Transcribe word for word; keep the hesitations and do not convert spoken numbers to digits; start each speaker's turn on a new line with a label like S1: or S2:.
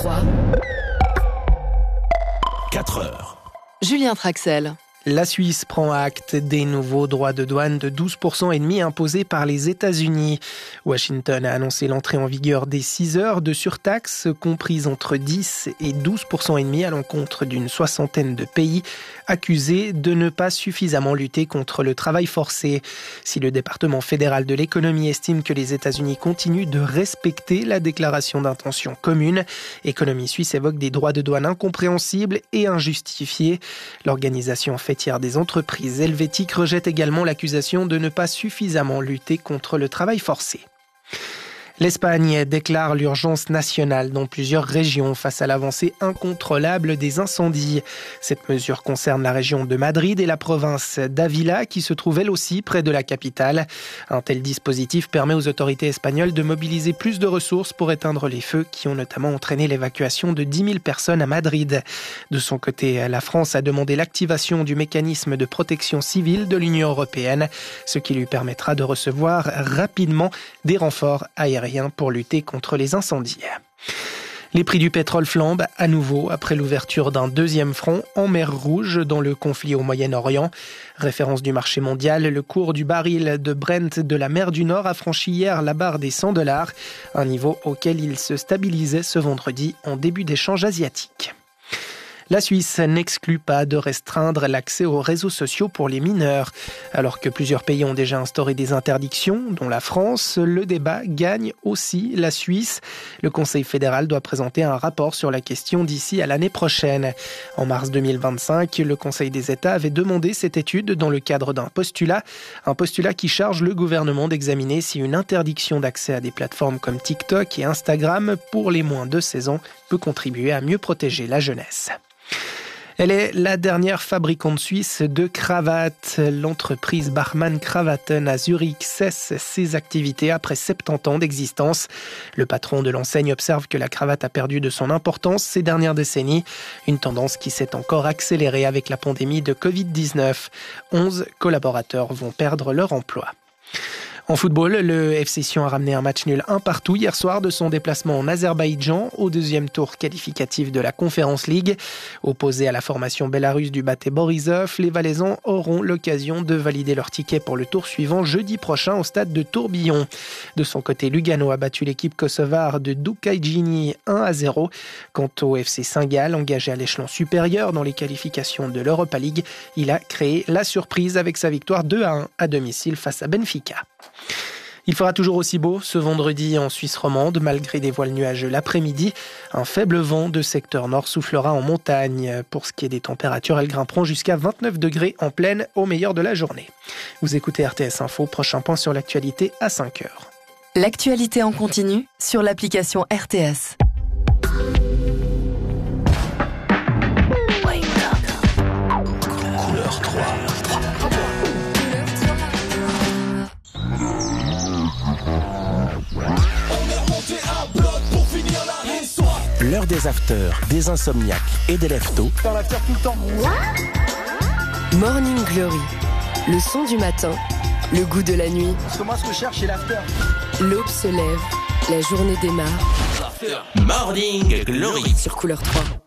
S1: trois.
S2: quatre heures.
S1: Julien Traxel.
S3: La Suisse prend acte des nouveaux droits de douane de douze pour cent et demi imposés par les États-Unis. Washington a annoncé l'entrée en vigueur des six heures de surtaxe comprises entre dix et douze pour cent et demi à l'encontre d'une soixantaine de pays accusés de ne pas suffisamment lutter contre le travail forcé. Si le département fédéral de l'économie estime que les États-Unis continuent de respecter la déclaration d'intention commune, Économie Suisse évoque des droits de douane incompréhensibles et injustifiés. L'organisation fait tiers des entreprises helvétiques rejette également l'accusation de ne pas suffisamment lutter contre le travail forcé. L'Espagne déclare l'urgence nationale dans plusieurs régions face à l'avancée incontrôlable des incendies. Cette mesure concerne la région de Madrid et la province d'Ávila qui se trouve elle aussi près de la capitale. Un tel dispositif permet aux autorités espagnoles de mobiliser plus de ressources pour éteindre les feux qui ont notamment entraîné l'évacuation de dix mille personnes à Madrid. De son côté, la France a demandé l'activation du mécanisme de protection civile de l'Union européenne, ce qui lui permettra de recevoir rapidement des renforts aériens pour lutter contre les incendies. Les prix du pétrole flambent à nouveau après l'ouverture d'un deuxième front en mer Rouge dans le conflit au Moyen-Orient. Référence du marché mondial, le cours du baril de Brent de la mer du Nord a franchi hier la barre des cent dollars, un niveau auquel il se stabilisait ce vendredi en début d'échange asiatique. La Suisse n'exclut pas de restreindre l'accès aux réseaux sociaux pour les mineurs. Alors que plusieurs pays ont déjà instauré des interdictions, dont la France, le débat gagne aussi la Suisse. Le Conseil fédéral doit présenter un rapport sur la question d'ici à l'année prochaine. En mars deux mille vingt-cinq, le Conseil des États avait demandé cette étude dans le cadre d'un postulat, un postulat qui charge le gouvernement d'examiner si une interdiction d'accès à des plateformes comme TikTok et Instagram pour les moins de seize ans peut contribuer à mieux protéger la jeunesse. Elle est la dernière fabricante suisse de cravates. L'entreprise Bachmann Kravaten à Zurich cesse ses activités après soixante-dix ans d'existence. Le patron de l'enseigne observe que la cravate a perdu de son importance ces dernières décennies, une tendance qui s'est encore accélérée avec la pandémie de covid dix-neuf. onze collaborateurs vont perdre leur emploi. En football, le F C Sion a ramené un match nul un partout hier soir de son déplacement en Azerbaïdjan au deuxième tour qualificatif de la Conference League. Opposés à la formation bélarusse du Bate Borisov, les Valaisans auront l'occasion de valider leur ticket pour le tour suivant jeudi prochain au stade de Tourbillon. De son côté, Lugano a battu l'équipe kosovare de Dukagjini un à zéro. Quant au F C Saint-Gall, engagé à l'échelon supérieur dans les qualifications de l'Europa League, il a créé la surprise avec sa victoire deux à un à domicile face à Benfica. Il fera toujours aussi beau ce vendredi en Suisse romande, malgré des voiles nuageux l'après-midi. Un faible vent de secteur nord soufflera en montagne. Pour ce qui est des températures, elles grimperont jusqu'à vingt-neuf degrés en pleine au meilleur de la journée. Vous écoutez R T S Info, prochain point sur l'actualité à cinq heures.
S1: L'actualité en continu sur l'application R T S.
S2: Couleur trois. L'heure des afters, des insomniaques et des leftos.
S4: Dans l'after tout le temps.
S1: Morning Glory, le son du matin, le goût de la nuit.
S4: Parce que moi, ce que je cherche, c'est l'after.
S1: L'aube se lève, la journée démarre.
S2: Morning Glory
S1: Sur Couleur trois.